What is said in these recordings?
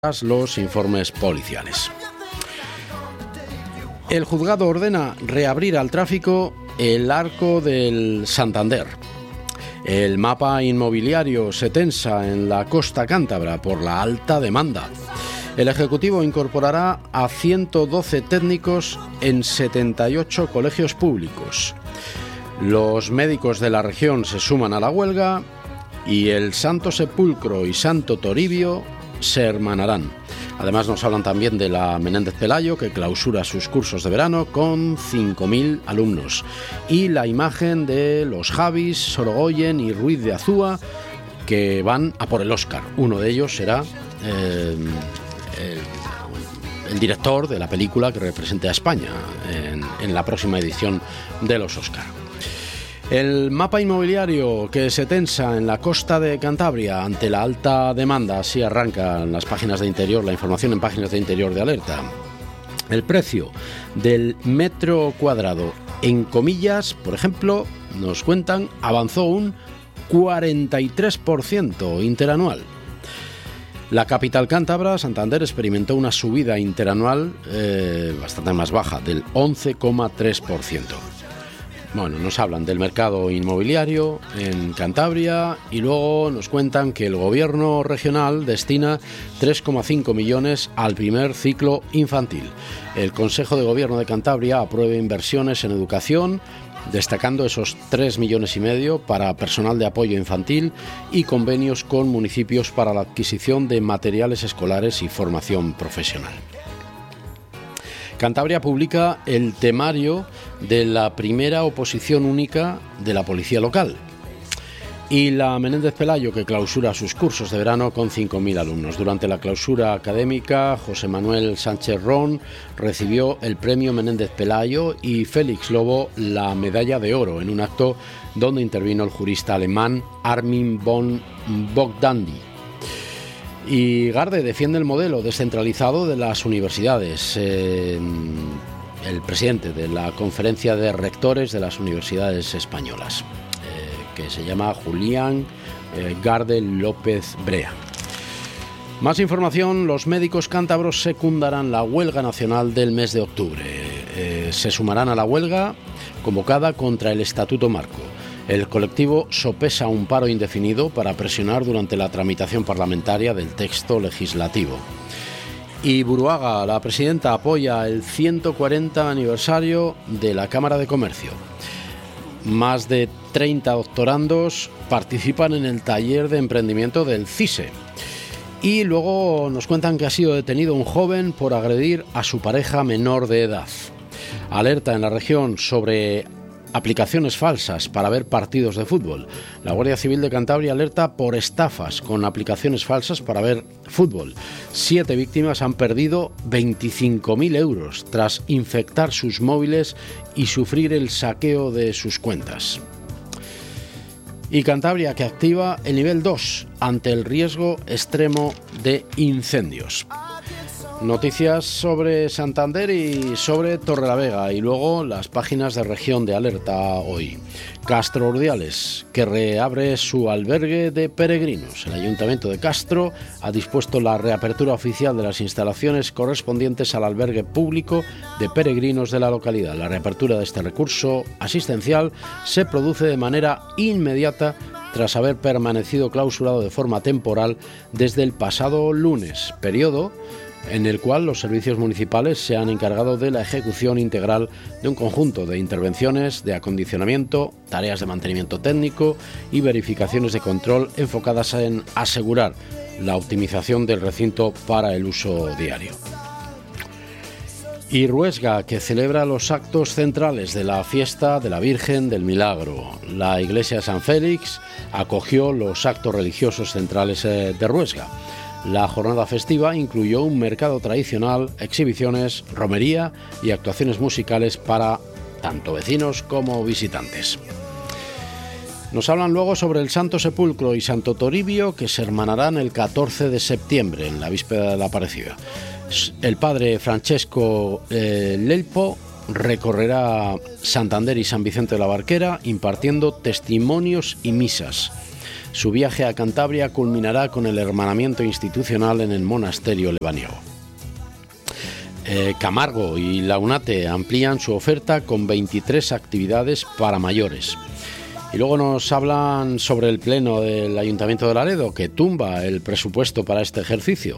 los informes policiales. El juzgado ordena reabrir al tráfico el arco del Santander. El mapa inmobiliario se tensa en la costa cántabra por la alta demanda. El Ejecutivo incorporará a 112 técnicos en 78 colegios públicos. Los médicos de la región se suman a la huelga y el Santo Sepulcro y Santo Toribio se hermanarán. Además nos hablan también de la Menéndez Pelayo, que clausura sus cursos de verano con 5.000 alumnos, y la imagen de los Javis, Sorogoyen y Ruiz de Azúa, que van a por el Oscar. Uno de ellos será el director de la película que represente a España en la próxima edición de los Oscar. El mapa inmobiliario que se tensa en la costa de Cantabria ante la alta demanda, así arrancan las páginas de interior, la información en páginas de interior de Alerta. El precio del metro cuadrado en Comillas, por ejemplo, nos cuentan, avanzó un 43% interanual. La capital cántabra, Santander, experimentó una subida interanual bastante más baja, del 11,3%. Bueno, nos hablan del mercado inmobiliario en Cantabria y luego nos cuentan que el gobierno regional destina 3,5 millones al primer ciclo infantil. El Consejo de Gobierno de Cantabria aprueba inversiones en educación, destacando esos 3,5 millones para personal de apoyo infantil y convenios con municipios para la adquisición de materiales escolares y formación profesional. Cantabria publica el temario de la primera oposición única de la policía local. Y la Menéndez Pelayo, que clausura sus cursos de verano con 5.000 alumnos. Durante la clausura académica, José Manuel Sánchez Ron recibió el premio Menéndez Pelayo y Félix Lobo la medalla de oro en un acto donde intervino el jurista alemán Armin von Bogdandy. Y Garde defiende el modelo descentralizado de las universidades. El presidente de la Conferencia de Rectores de las Universidades Españolas, que se llama Julián Garde López Brea. Más información: los médicos cántabros secundarán la huelga nacional del mes de octubre. Se sumarán a la huelga convocada contra el Estatuto Marco. El colectivo sopesa un paro indefinido para presionar durante la tramitación parlamentaria del texto legislativo. Y Buruaga, la presidenta, apoya el 140 aniversario de la Cámara de Comercio. Más de 30 doctorandos participan en el taller de emprendimiento del CISE. Y luego nos cuentan que ha sido detenido un joven por agredir a su pareja menor de edad. Alerta en la región sobre aplicaciones falsas para ver partidos de fútbol. La Guardia Civil de Cantabria alerta por estafas con aplicaciones falsas para ver fútbol. 7 víctimas han perdido 25.000 euros tras infectar sus móviles y sufrir el saqueo de sus cuentas. Y Cantabria, que activa el nivel 2 ante el riesgo extremo de incendios. Noticias sobre Santander y sobre Torrelavega, y luego las páginas de región de Alerta hoy. Castro Urdiales, que reabre su albergue de peregrinos. El Ayuntamiento de Castro ha dispuesto la reapertura oficial de las instalaciones correspondientes al albergue público de peregrinos de la localidad. La reapertura de este recurso asistencial se produce de manera inmediata tras haber permanecido clausurado de forma temporal desde el pasado lunes, periodo en el cual los servicios municipales se han encargado de la ejecución integral de un conjunto de intervenciones de acondicionamiento, tareas de mantenimiento técnico y verificaciones de control enfocadas en asegurar la optimización del recinto para el uso diario. Y Ruesga, que celebra los actos centrales de la fiesta de la Virgen del Milagro. La iglesia de San Félix acogió los actos religiosos centrales de Ruesga. La jornada festiva incluyó un mercado tradicional, exhibiciones, romería y actuaciones musicales para tanto vecinos como visitantes. Nos hablan luego sobre el Santo Sepulcro y Santo Toribio, que se hermanarán el 14 de septiembre, en la víspera de la Aparecida. El padre Francesco Lelpo recorrerá Santander y San Vicente de la Barquera impartiendo testimonios y misas. Su viaje a Cantabria culminará con el hermanamiento institucional en el monasterio lebaniego. Camargo y la UNATE amplían su oferta con 23 actividades para mayores. Y luego nos hablan sobre el pleno del Ayuntamiento de Laredo, que tumba el presupuesto para este ejercicio.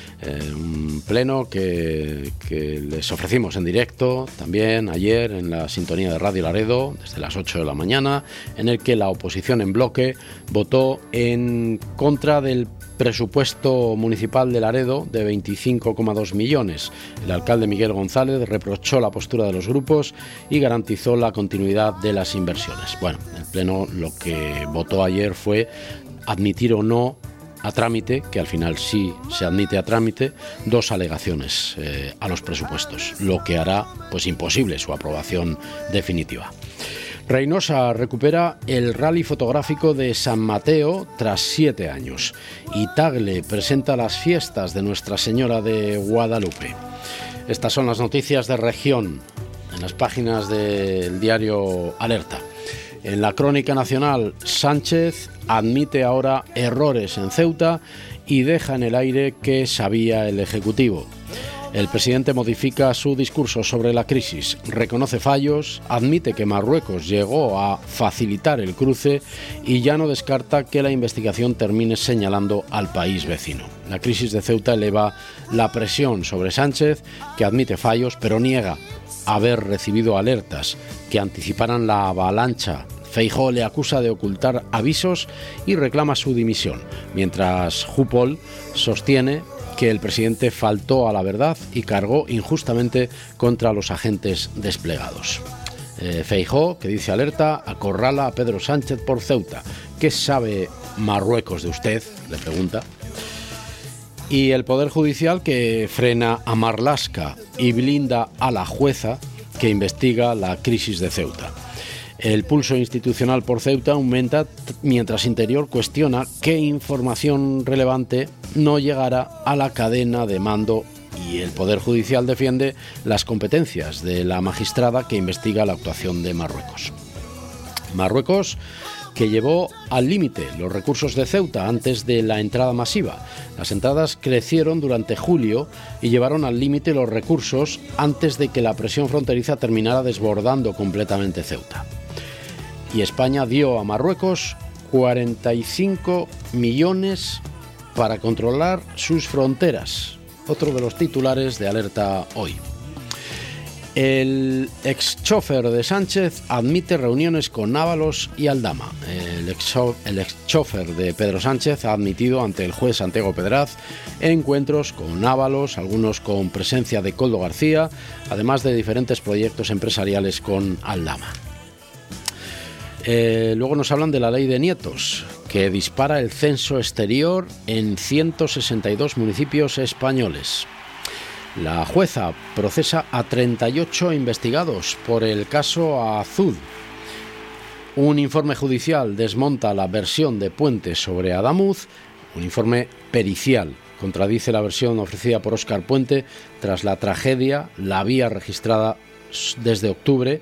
Un pleno que les ofrecimos en directo también ayer en la sintonía de Radio Laredo desde las 8 de la mañana, en el que la oposición en bloque votó en contra del presupuesto municipal de Laredo de 25,2 millones. El alcalde Miguel González reprochó la postura de los grupos y garantizó la continuidad de las inversiones. Bueno, el pleno lo que votó ayer fue admitir o no a trámite, que al final sí se admite a trámite, 2 alegaciones a los presupuestos, lo que hará pues imposible su aprobación definitiva. Reynosa recupera el rally fotográfico de San Mateo tras 7 años y Tagle presenta las fiestas de Nuestra Señora de Guadalupe. Estas son las noticias de región en las páginas del diario Alerta. En la crónica nacional, Sánchez admite ahora errores en Ceuta y deja en el aire que sabía el Ejecutivo. El presidente modifica su discurso sobre la crisis, reconoce fallos, admite que Marruecos llegó a facilitar el cruce y ya no descarta que la investigación termine señalando al país vecino. La crisis de Ceuta eleva la presión sobre Sánchez, que admite fallos pero niega haber recibido alertas que anticiparan la avalancha. Feijóo le acusa de ocultar avisos y reclama su dimisión, mientras Jupol sostiene que el presidente faltó a la verdad y cargó injustamente contra los agentes desplegados. Feijóo, que dice Alerta, acorrala a Pedro Sánchez por Ceuta. ¿Qué sabe Marruecos de usted?, le pregunta. Y el Poder Judicial, que frena a Marlaska y blinda a la jueza que investiga la crisis de Ceuta. El pulso institucional por Ceuta aumenta mientras Interior cuestiona qué información relevante no llegará a la cadena de mando y el Poder Judicial defiende las competencias de la magistrada que investiga la actuación de Marruecos. Marruecos, que llevó al límite los recursos de Ceuta antes de la entrada masiva. Las entradas crecieron durante julio y llevaron al límite los recursos antes de que la presión fronteriza terminara desbordando completamente Ceuta. Y España dio a Marruecos 45 millones para controlar sus fronteras. Otro de los titulares de Alerta hoy. El ex-chofer de Sánchez admite reuniones con Ábalos y Aldama. El ex-chofer de Pedro Sánchez ha admitido ante el juez Santiago Pedraz encuentros con Ábalos, algunos con presencia de Koldo García, además de diferentes proyectos empresariales con Aldama. Luego nos hablan de la ley de nietos, que dispara el censo exterior en 162 municipios españoles. La jueza procesa a 38 investigados por el caso Azul. Un informe judicial desmonta la versión de Puente sobre Adamuz. Un informe pericial contradice la versión ofrecida por Óscar Puente tras la tragedia. La vía registraba desde octubre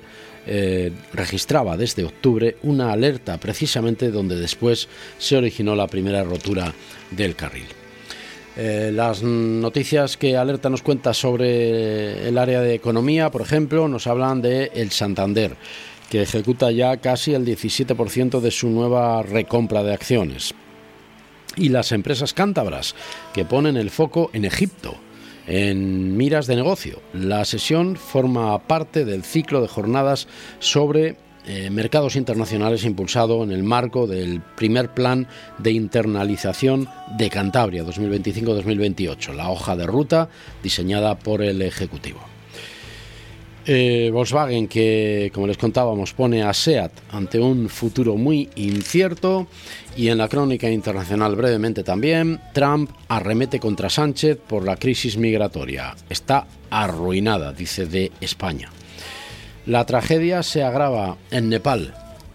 una alerta precisamente donde después se originó la primera rotura del carril. Las noticias que Alerta nos cuenta sobre el área de economía, por ejemplo, nos hablan de el Santander, que ejecuta ya casi el 17% de su nueva recompra de acciones. Y las empresas cántabras, que ponen el foco en Egipto, en miras de negocio. La sesión forma parte del ciclo de jornadas sobre mercados internacionales impulsado en el marco del primer plan de internalización de Cantabria 2025-2028, la hoja de ruta diseñada por el Ejecutivo. Volkswagen, que como les contábamos pone a SEAT ante un futuro muy incierto. Y en la crónica internacional brevemente también, Trump arremete contra Sánchez por la crisis migratoria. Está arruinada, dice de España. La tragedia se agrava en Nepal.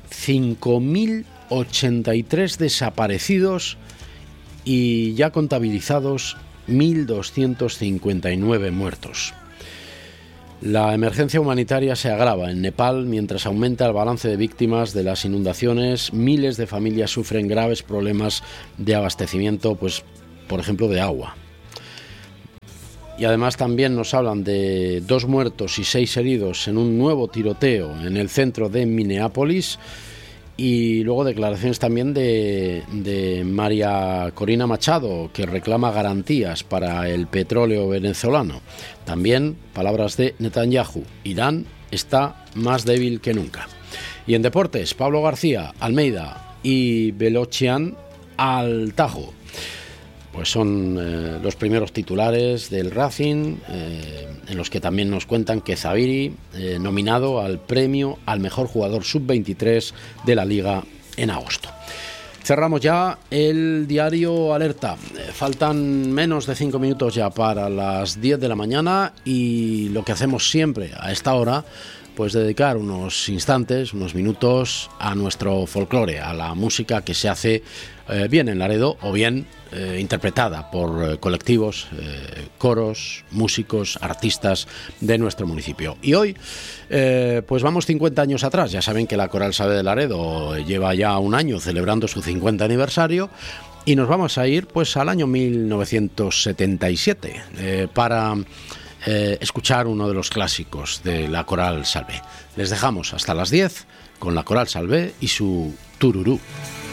5.083 desaparecidos y ya contabilizados 1.259 muertos. La emergencia humanitaria se agrava en Nepal mientras aumenta el balance de víctimas de las inundaciones. Miles de familias sufren graves problemas de abastecimiento, pues, por ejemplo, de agua. Y además también nos hablan de 2 muertos y 6 heridos en un nuevo tiroteo en el centro de Minneapolis. Y luego declaraciones también de María Corina Machado, que reclama garantías para el petróleo venezolano. También palabras de Netanyahu: Irán está más débil que nunca. Y en deportes, Pablo García, Almeida y Belochian al Tajo. Pues son los primeros titulares del Racing, en los que también nos cuentan que Zaviri, nominado al premio al mejor jugador sub-23 de la Liga en agosto. Cerramos ya el diario Alerta. Faltan menos de 5 minutos ya para las 10 de la mañana y lo que hacemos siempre a esta hora, pues dedicar unos instantes, unos minutos a nuestro folclore, a la música que se hace bien en Laredo o bien interpretada por colectivos, coros, músicos, artistas de nuestro municipio. Y hoy pues vamos 50 años atrás. Ya saben que la Coral Salve de Laredo lleva ya un año celebrando su 50 aniversario y nos vamos a ir pues al año 1977 para escuchar uno de los clásicos de la Coral Salve. Les dejamos hasta las 10 con la Coral Salve y su Tururú.